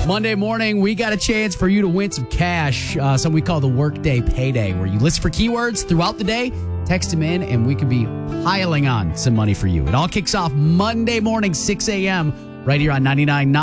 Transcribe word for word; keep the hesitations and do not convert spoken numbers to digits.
Monday morning, we got a chance for you to win some cash, uh, something we call the Workday Payday, where you listen for keywords throughout the day, text them in, and we could be piling on some money for you. It all kicks off Monday morning, six a.m., right here on ninety-nine point nine